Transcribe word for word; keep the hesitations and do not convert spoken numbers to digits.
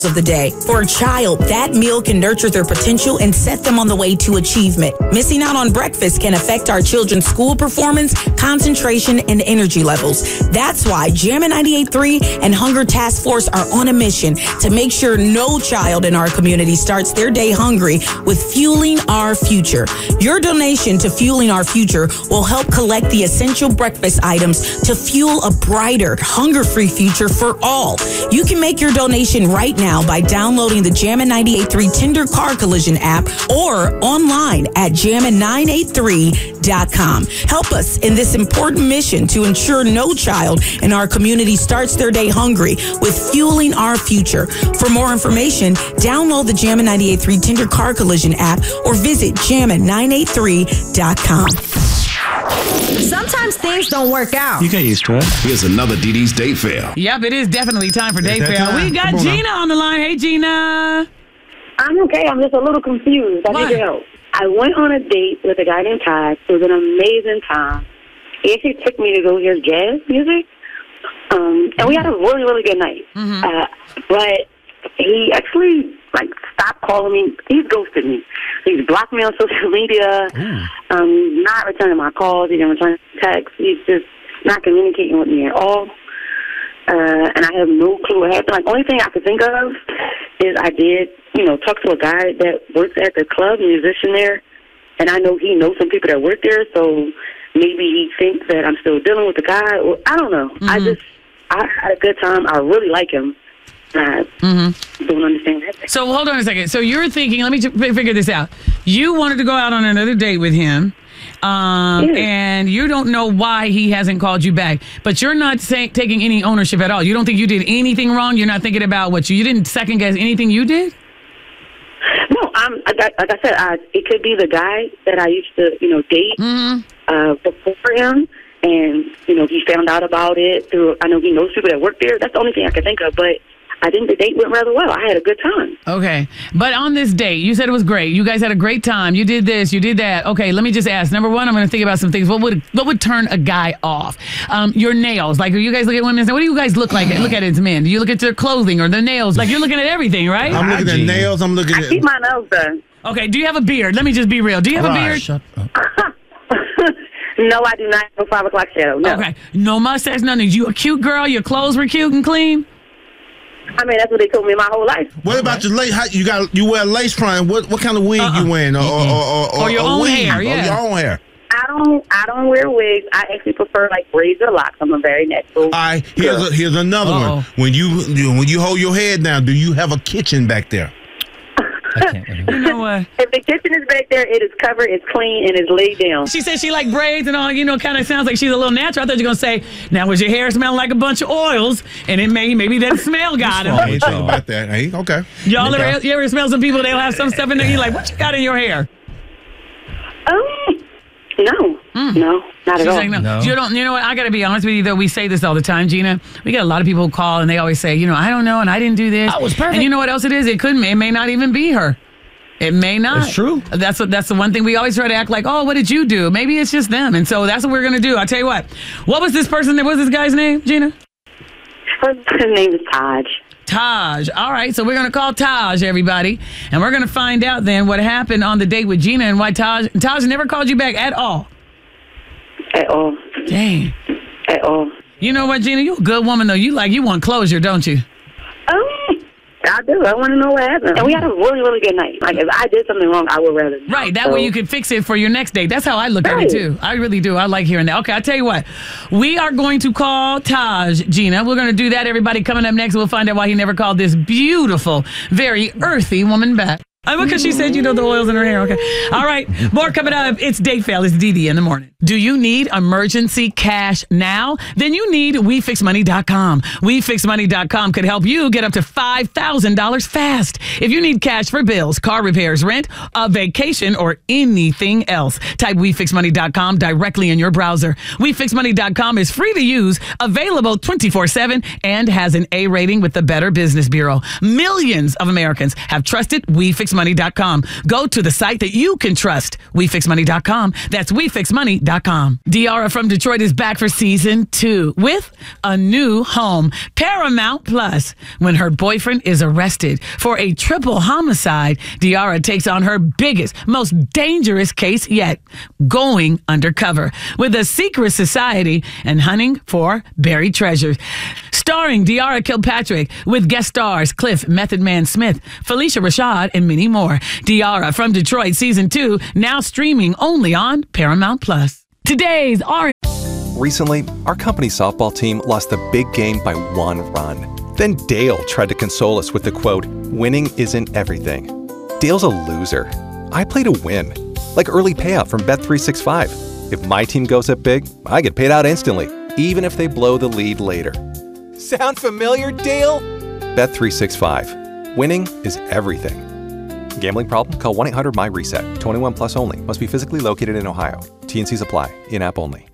of the day. For a child, that meal can nurture their potential and set them on the way to achievement. Missing out on breakfast can affect our children's school performance, concentration, and energy levels. That's why Jammin' ninety-eight point three and Hunger Task Force are on a mission to make sure no child in our community starts their day hungry with Fueling Our Future. Your donation to Fueling Our Future will help collect the essential breakfast items to fuel a brighter, hunger-free future for all. You can make your donation right now by downloading the Jammin' ninety-eight point three Tender Car Collision app or online at jammin nine eight three dot com. Help us in this important mission to ensure no child in our community starts their day hungry with Fueling Our Future. For more information, download the Jammin' ninety-eight point three Tender Car Collision app or visit jammin nine eight three dot com. Sometimes things don't work out. You get used to it. Here's another Dee Dee's Date Fail. Yep, it is definitely time for Date that Fail. time? We got Come on Gina now. on the line. Hey, Gina. I'm okay. I'm just a little confused. I Why? need your help. I went on a date with a guy named Todd. It was an amazing time. He actually took me to go hear jazz music. Um, and we had a really, really good night. Mm-hmm. Uh, but he actually, like, stopped calling me. He's ghosted me. He's blocked me on social media. Um, not returning my calls. He didn't return texts. He's just not communicating with me at all. Uh, and I have no clue what happened. Like, only thing I could think of is I did, you know, talk to a guy that works at the club, musician there, and I know he knows some people that work there, so maybe he thinks that I'm still dealing with the guy. Or, I don't know. Mm-hmm. I just, I had a good time. I really like him. I Mm-hmm. don't understand that. So hold on a second. So you're thinking, let me just figure this out. You wanted to go out on another date with him. Um, Yeah. and you don't know why he hasn't called you back, but you're not say, taking any ownership at all. You don't think you did anything wrong. You're not thinking about what you, you didn't second guess anything you did. No, I'm, like I like I said, I, it could be the guy that I used to, you know, date Mm-hmm. uh, before him, and, you know, he found out about it through, I know he knows people that work there. That's the only thing I can think of, but I think the date went rather well. I had a good time. Okay. But on this date, you said it was great. You guys had a great time. You did this, you did that. Okay, let me just ask. Number one, I'm going to think about some things. What would what would turn a guy off? Um, your nails. Like, you guys look at women and say, what do you guys look like? Look at it as men. Do you look at their clothing or their nails? Like, you're looking at everything, right? I'm looking at Hygiene. nails. I'm looking I at. keep my nails done. Okay, do you have a beard? Let me just be real. Do you have a Right. beard? Shut up. No, I do not have a five o'clock shadow. No. Okay. No mustache, nothing. You a cute girl? Your clothes were cute and clean? I mean, that's what they told me my whole life. What about your lace? How, you got you wear lace front? What what kind of wig Uh-uh. you wearing? Or, or, or, or, Or your or own weave? hair, Or yeah. your own hair. I don't. I don't wear wigs. I actually prefer like braids or locks. I'm a very natural. All right. Here's a, here's another Uh-oh. one. When you you- when you hold your head down, do you have a kitchen back there? I can't. You know what? If the kitchen is back there, it is covered, it's clean, and it's laid down. She said she like braids and all, you know, kind of sounds like she's a little natural. I thought you were going to say, now was your hair smelling like a bunch of oils? And it may, maybe that smell got I him. ain't think about that. Hey, okay. Y'all ever, you ever smell some people, they'll have some stuff in there, you're like, what you got in your hair? Um, no, no, not She's at all. like, no. No. You don't, you know what? I got to be honest with you, though. We say this all the time, Gina. We get a lot of people who call and they always say, you know, I don't know and I didn't do this. I was perfect. And you know what else it is? It couldn't, it may not even be her. It may not. It's true. That's what. That's the one thing we always try to act like. Oh, what did you do? Maybe it's just them. And so that's what we're gonna do. I'll tell you what. What was this person? What was this guy's name, Gina? His name is Taj. Taj. All right. So we're gonna call Taj, everybody, and we're gonna find out then what happened on the date with Gina and why Taj Taj never called you back at all. At all. Dang. At all. You know what, Gina? You're a good woman though. You like you want closure, don't you? Um, I do. I want to know what happened. And we had a really, really good night. Like, if I did something wrong, I would rather know. Right, that So- way you can fix it for your next date. That's how I look at it Right. too. I really do. I like hearing that. Okay, I'll tell you what. We are going to call Taj, Gina. We're going to do that. Everybody coming up next, we'll find out why he never called this beautiful, very earthy woman back. Uh, Because she said, you know, the oils in her hair. Okay. All right. More coming up. It's Date Fail. It's Dee Dee in the morning. Do you need emergency cash now? Then you need we fix money dot com. we fix money dot com could help you get up to five thousand dollars fast. If you need cash for bills, car repairs, rent, a vacation, or anything else, type we fix money dot com directly in your browser. we fix money dot com is free to use, available twenty-four seven, and has an A rating with the Better Business Bureau. Millions of Americans have trusted We Fix fix money dot com. Go to the site that you can trust. we fix money dot com. That's we fix money dot com. Diarra from Detroit is back for season two with a new home. Paramount Plus. When her boyfriend is arrested for a triple homicide, Diarra takes on her biggest, most dangerous case yet, going undercover with a secret society and hunting for buried treasures. Starring Diarra Kilpatrick with guest stars Cliff Method Man Smith, Felicia Rashad, and many more. Diarra from Detroit season two, now streaming only on Paramount Plus. Today's R. Recently, our company's softball team lost the big game by one run. Then Dale tried to console us with the quote, "Winning isn't everything." Dale's a loser. I play to win. Like early payout from Bet three sixty-five. If my team goes up big, I get paid out instantly, even if they blow the lead later. Sound familiar, Dale? Bet three sixty-five. Winning is everything. Gambling problem? Call one eight hundred M Y RESET. twenty-one plus only. Must be physically located in Ohio. T N Cs apply. In-app only.